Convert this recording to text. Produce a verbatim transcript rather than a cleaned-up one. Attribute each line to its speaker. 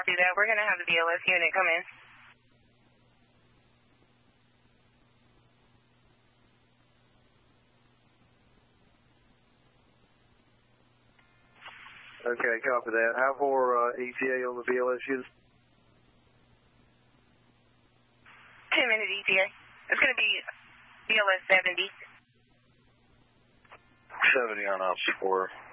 Speaker 1: Copy that. We're going to have the B L S unit come in.
Speaker 2: Okay, copy that. How far uh, E T A on the B L S unit?
Speaker 1: ten minute E T A. It's going to be B L S seventy.
Speaker 2: seventy on ops four.